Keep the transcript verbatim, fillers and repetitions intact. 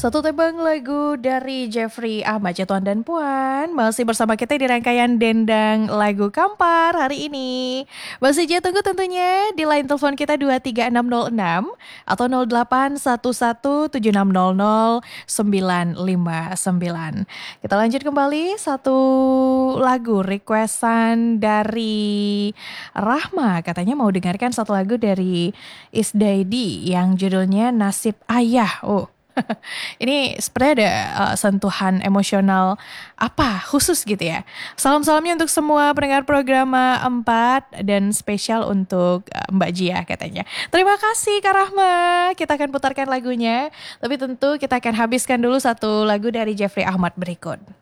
Satu tebang lagu dari Jeffrey Ahmad ya Tuan dan Puan. Masih bersama kita di rangkaian Dendang Lagu Kampar hari ini. Masih aja tunggu tentunya di line telepon kita dua tiga enam nol enam atau nol delapan satu satu tujuh enam nol nol sembilan lima sembilan. Kita lanjut kembali satu lagu requestan dari Rahma. Katanya mau dengarkan satu lagu dari Isdaidi yang judulnya Nasib Ayah. Oh. Ini seperti ada uh, sentuhan emosional apa khusus gitu ya. Salam-salamnya untuk semua pendengar program empat dan spesial untuk uh, Mbak Jia katanya. Terima kasih Kak Rahma. Kita akan putarkan lagunya. Tapi tentu kita akan habiskan dulu satu lagu dari Jeffrey Ahmad berikut.